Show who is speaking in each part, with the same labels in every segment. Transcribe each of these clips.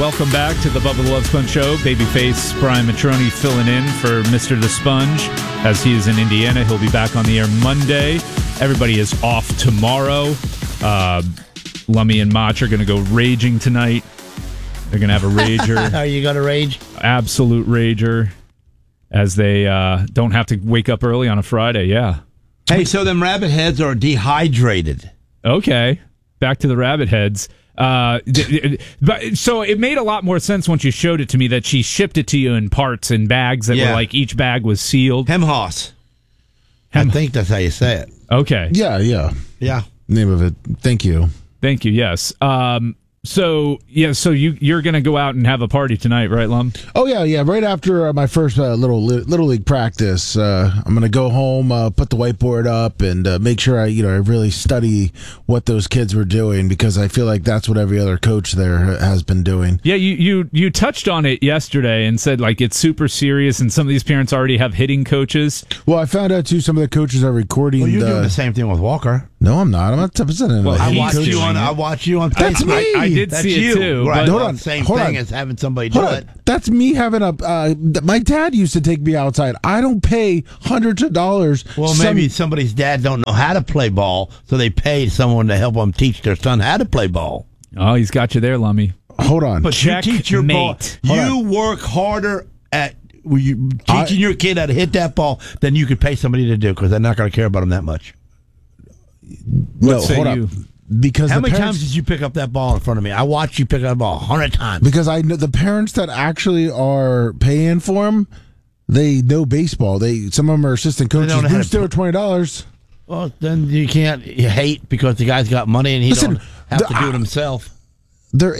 Speaker 1: Welcome back to the Bubba the Love Sponge Show. Babyface Brian Matroni filling in for Mr. The Sponge as he is in Indiana. He'll be back on the air Monday. Everybody is off tomorrow. Lummy and Mach are going to go raging tonight. They're going to have a rager.
Speaker 2: Are you going to rage?
Speaker 1: Absolute rager. As they don't have to wake up early on a Friday, yeah.
Speaker 2: Hey, so them rabbit heads are dehydrated.
Speaker 1: Okay, back to the rabbit heads. But so it made a lot more sense once you showed it to me that she shipped it to you in parts in bags that were like each bag was sealed.
Speaker 2: Hemhoss. I think that's how you say it.
Speaker 1: Okay.
Speaker 3: Yeah. Name of it. Thank you.
Speaker 1: Yes. So you're going to go out and have a party tonight, right, Lum?
Speaker 3: Oh yeah. Right after my first little league practice, I'm going to go home, put the whiteboard up, and make sure I really study what those kids were doing, because I feel like that's what every other coach there has been doing.
Speaker 1: Yeah, you touched on it yesterday and said like it's super serious, and some of these parents already have hitting coaches.
Speaker 3: Well, I found out too some of the coaches are recording.
Speaker 2: Well, you're doing the same thing with Walker.
Speaker 3: No, I'm not. I'm not representing.
Speaker 2: Well, I watch you on Facebook.
Speaker 3: That's me.
Speaker 1: I did see it too.
Speaker 2: Right.
Speaker 1: But
Speaker 2: Hold on. Same thing as having somebody do it.
Speaker 3: That's me having my dad used to take me outside. I don't pay hundreds of dollars.
Speaker 2: Well, maybe somebody's dad don't know how to play ball, so they paid someone to help them teach their son how to play ball.
Speaker 1: Oh, he's got you there, Lummy.
Speaker 3: Hold on.
Speaker 2: But you teach your ball. You work harder at teaching your kid how to hit that ball than you could pay somebody to do, because they're not going to care about them that much.
Speaker 3: No, hold on. Because
Speaker 2: how many times did you pick up that ball in front of me? I watched you pick up that ball 100 times.
Speaker 3: Because I know the parents that actually are paying for them, they know baseball. Some of them are assistant coaches. Bruce Stewart, $20.
Speaker 2: Well, then you can't hate because the guy's got money and he don't have to do it himself.
Speaker 3: They're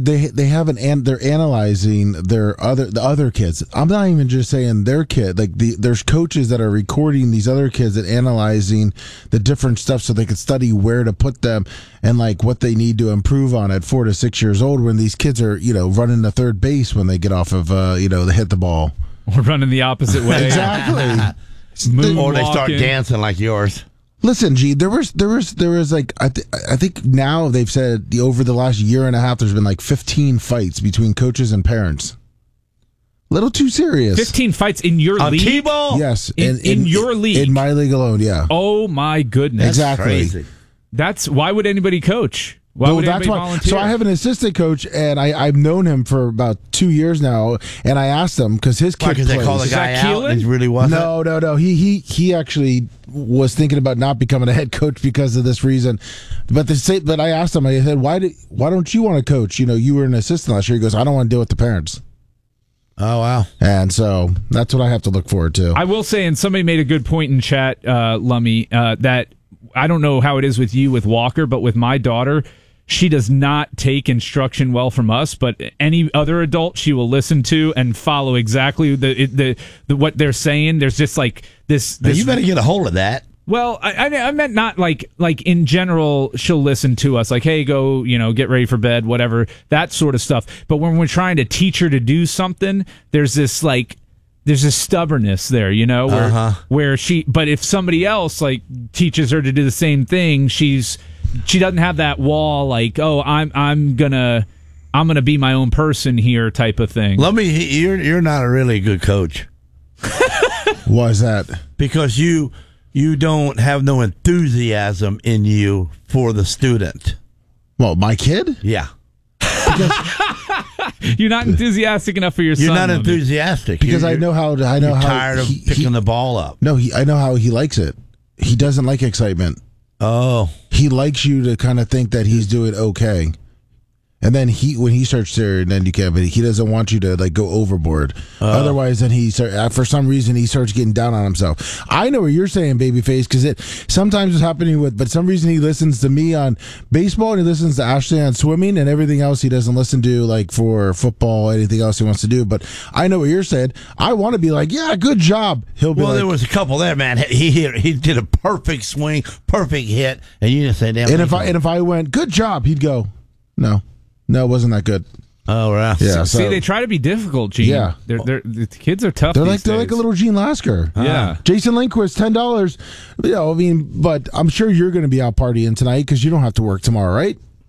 Speaker 3: analyzing the other kids. I'm not even just saying their kid. Like there's coaches that are recording these other kids and analyzing the different stuff so they can study where to put them and like what they need to improve on at 4 to 6 years old, when these kids are running to third base when they get off of they hit the ball
Speaker 1: or running the opposite way.
Speaker 3: Exactly.
Speaker 2: Or they start dancing like yours.
Speaker 3: Listen, G, there was like I think now they've said over the last year and a half there's been like 15 fights between coaches and parents. Little too serious.
Speaker 1: 15 fights in your league?
Speaker 3: T-ball? Yes,
Speaker 1: in your league.
Speaker 3: In my league alone, yeah.
Speaker 1: Oh my goodness.
Speaker 3: Exactly.
Speaker 1: That's why would anybody coach? Why would anybody volunteer?
Speaker 3: So I have an assistant coach, and I've known him for about 2 years now. And I asked him because his kid plays.
Speaker 2: They call the guy out and he really wasn't?
Speaker 3: No. He actually was thinking about not becoming a head coach because of this reason. But I asked him. I said, why don't you want to coach? You were an assistant last year. He goes, I don't want to deal with the parents.
Speaker 2: Oh, wow.
Speaker 3: And so that's what I have to look forward to.
Speaker 1: I will say, and somebody made a good point in chat, Lummy, that I don't know how it is with you with Walker, but with my daughter, she does not take instruction well from us, but any other adult she will listen to and follow exactly the what they're saying. There's just like this.
Speaker 2: You better get a hold of that.
Speaker 1: Well, I meant not like in general. She'll listen to us like, hey, go, get ready for bed, whatever, that sort of stuff. But when we're trying to teach her to do something, there's this stubbornness there, where but if somebody else like teaches her to do the same thing, she doesn't have that wall like, oh, I'm gonna be my own person here type of thing.
Speaker 2: You're not a really good coach.
Speaker 3: Why is that? Because
Speaker 2: you don't have no enthusiasm in you for the student.
Speaker 3: Well, my kid?
Speaker 2: Yeah.
Speaker 1: You're not enthusiastic enough for your son.
Speaker 2: You're not enthusiastic
Speaker 3: because I know how
Speaker 2: tired of picking the ball up.
Speaker 3: No, I know how he likes it. He doesn't like excitement.
Speaker 2: Oh,
Speaker 3: he likes you to kind of think that he's doing okay, and then when he starts to, then you can. But he doesn't want you to like go overboard. Otherwise, then for some reason he starts getting down on himself. I know what you're saying, babyface, because it sometimes is happening but some reason he listens to me on baseball and he listens to Ashley on swimming, and everything else he doesn't listen to like for football, anything else he wants to do. But I know what you're saying. I want to be like, yeah, good job. He'll be there
Speaker 2: was a couple there, man. He did a perfect swing, perfect hit, and you just say, damn.
Speaker 3: And if I went, good job, he'd go, no, it wasn't that good.
Speaker 2: Oh, right.
Speaker 3: Yeah.
Speaker 1: See, they try to be difficult, Gene.
Speaker 3: Yeah.
Speaker 1: The kids are tough.
Speaker 3: They're like a little Gene Lasker.
Speaker 1: Yeah.
Speaker 3: Jason Lindquist, $10. But I'm sure you're going to be out partying tonight because you don't have to work tomorrow, right?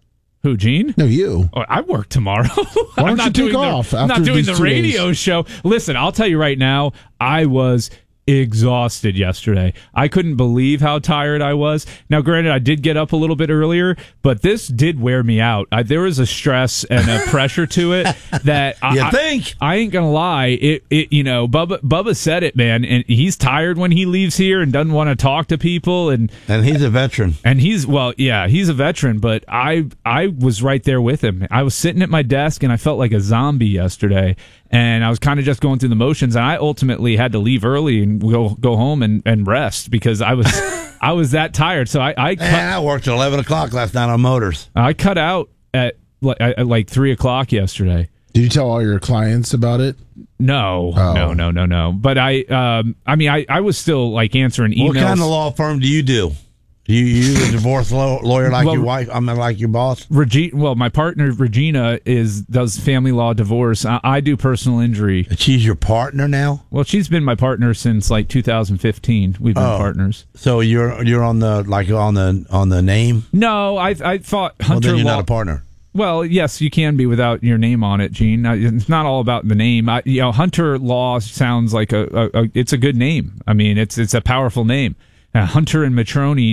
Speaker 1: Who, Gene?
Speaker 3: No, you.
Speaker 1: Oh, I work tomorrow.
Speaker 3: Why don't you take off?
Speaker 1: I'm not doing the radio show. Listen, I'll tell you right now, I was exhausted yesterday. I couldn't believe how tired I was. Now, granted, I did get up a little bit earlier, but this did wear me out. There was a stress and a pressure to it that I ain't gonna lie. Bubba said it, man, and he's tired when he leaves here and doesn't want to talk to people, and
Speaker 2: he's a veteran.
Speaker 1: And he's a veteran, but I was right there with him. I was sitting at my desk and I felt like a zombie yesterday. And I was kind of just going through the motions, and I ultimately had to leave early and go home and rest because I was that tired. So I
Speaker 2: worked at 11 o'clock last night on motors.
Speaker 1: I cut out at like 3 o'clock yesterday.
Speaker 3: Did you tell all your clients about it?
Speaker 1: No. But I was still like answering emails.
Speaker 2: What kind of law firm do you do? You a divorce lawyer like your wife? I mean, like your boss?
Speaker 1: My partner Regina does family law divorce. I do personal injury.
Speaker 2: She's your partner now?
Speaker 1: Well, she's been my partner since like 2015. We've been partners.
Speaker 2: So you're on the name?
Speaker 1: No, I thought Hunter.
Speaker 2: Well, then you're
Speaker 1: Law,
Speaker 2: not a partner.
Speaker 1: Well, yes, you can be without your name on it, Gene. It's not all about the name. Hunter Law sounds like it's a good name. I mean, it's a powerful name. Hunter and Matroni